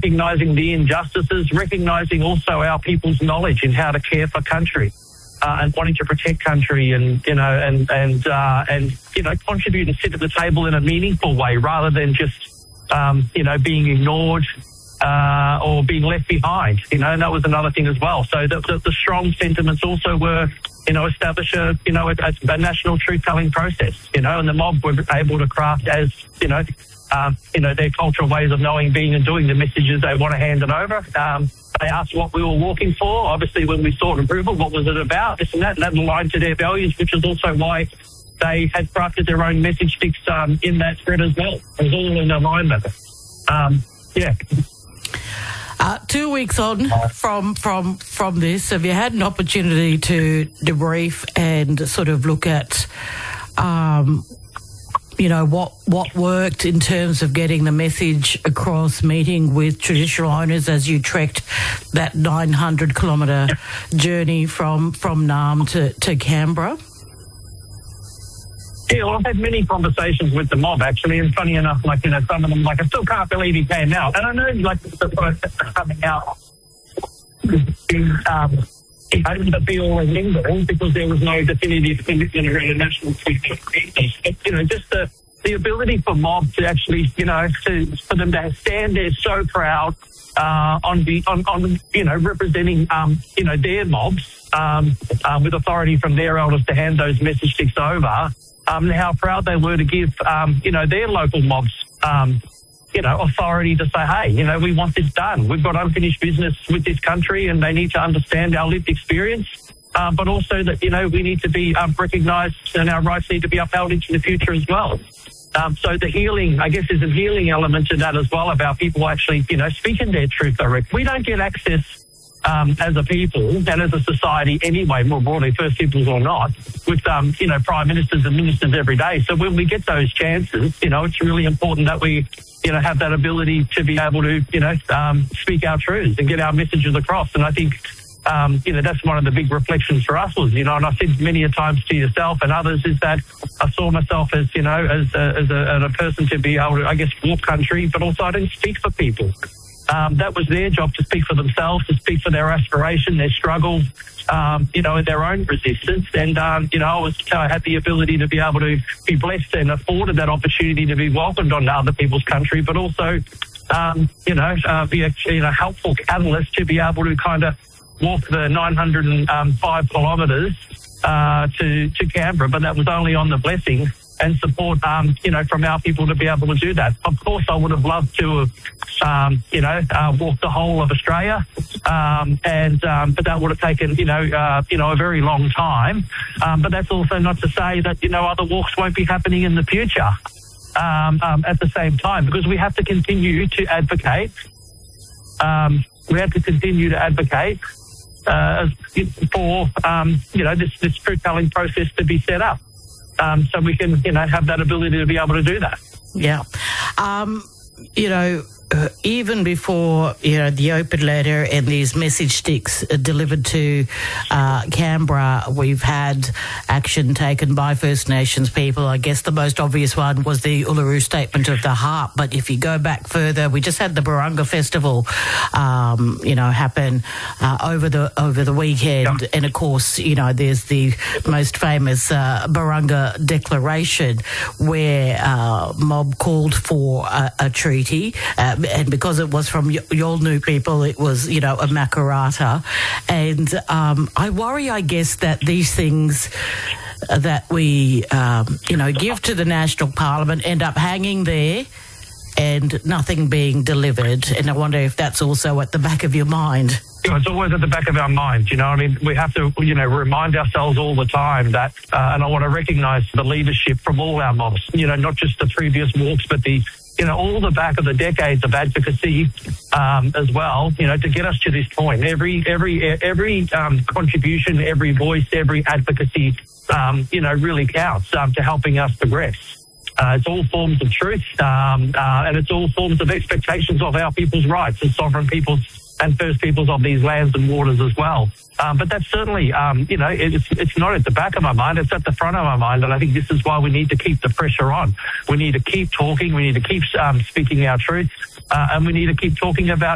recognising the injustices, recognising also our people's knowledge in how to care for country. And wanting to protect country and contribute and sit at the table in a meaningful way rather than just, being ignored or being left behind, and that was another thing as well. So the strong sentiments also were, establish a national truth-telling process, and the mob were able to craft as, their cultural ways of knowing, being and doing the messages they want to hand it over. They asked what we were walking for. Obviously, when we sought approval, what was it about? This and that aligned to their values, which is also why they had crafted their own message sticks in that thread as well. It was all in alignment. 2 weeks on from this, have you had an opportunity to debrief and sort of look at, what worked in terms of getting the message across, meeting with traditional owners as you trekked that 900-kilometre journey from Naarm to Canberra? Yeah, well, I've had many conversations with the mob, actually, and funny enough, some of them, I still can't believe he came out. And I know, the process of coming out the be-all and end-all because there was no definitive commitment around a national security. Just the ability for mob to actually, for them to stand there so proud on representing, their mobs with authority from their elders to hand those message sticks over. How proud they were to give, their local mobs, authority to say, hey, we want this done. We've got unfinished business with this country and they need to understand our lived experience, but also that, we need to be recognised and our rights need to be upheld into the future as well. So the healing, I guess, is a healing element to that as well about people actually, speaking their truth directly. We don't get access as a people and as a society anyway, more broadly, First Peoples or not, with, prime ministers and ministers every day. So when we get those chances, it's really important that we, have that ability to be able to, speak our truths and get our messages across. And I think, that's one of the big reflections for us was, and I said many a times to yourself and others is that I saw myself as, as a person to be able to, I guess, walk country, but also I didn't speak for people. That was their job to speak for themselves, to speak for their aspiration, their struggles, and their own resistance. And, I had the ability to be able to be blessed and afforded that opportunity to be welcomed onto other people's country, but also, be a helpful catalyst to be able to kind of walk the 905 kilometres to Canberra. But that was only on the blessing and support, from our people to be able to do that. Of course, I would have loved to have, walked the whole of Australia, but that would have taken, a very long time. But that's also not to say that, other walks won't be happening in the future at the same time, because we have to continue to advocate. We have to continue to advocate for, this truth-telling process to be set up. So we can, have that ability to be able to do that. Yeah. Even before, the open letter and these message sticks delivered to Canberra, we've had action taken by First Nations people. I guess the most obvious one was the Uluru Statement of the Heart. But if you go back further, we just had the Barunga Festival, happen over the weekend. Yeah. And of course, there's the most famous Barunga Declaration where mob called for a treaty. And because it was from Yolngu people, it was, a Makarrata. And I worry, I guess, that these things that we, give to the National Parliament end up hanging there and nothing being delivered. And I wonder if that's also at the back of your mind. It's always at the back of our mind, we have to, remind ourselves all the time that, and I want to recognise the leadership from all our mobs, not just the previous walks, but the, all the back of the decades of advocacy, as well, to get us to this point. Every contribution, every voice, every advocacy, really counts, to helping us progress. It's all forms of truth, and it's all forms of expectations of our people's rights as sovereign peoples and First Peoples of these lands and waters as well. But that's certainly, it's not at the back of my mind, it's at the front of my mind. And I think this is why we need to keep the pressure on. We need to keep talking, we need to keep speaking our truth, and we need to keep talking about